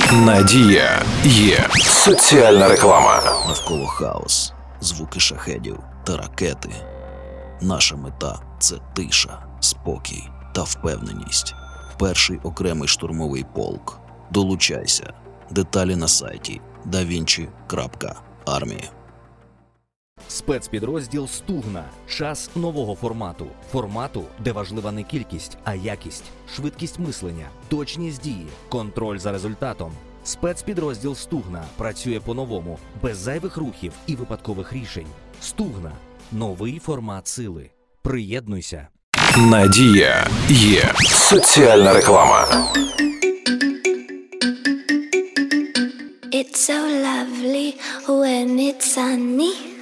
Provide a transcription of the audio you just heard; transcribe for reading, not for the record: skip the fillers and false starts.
Надія є. Соціальна реклама. Навколо хаос, звуки шахедів та ракети. Наша мета – це тиша, спокій та впевненість. Перший окремий штурмовий полк. Долучайся. Деталі на сайті davinci.army. Спецпідрозділ «Стугна». Час нового формату. Формату, де важлива не кількість, а якість, швидкість мислення, точність дії, контроль за результатом. Спецпідрозділ «Стугна» працює по-новому, без зайвих рухів і випадкових рішень. «Стугна» – новий формат сили. Приєднуйся. Надія є. Соціальна реклама. It's so lovely when it's sunny.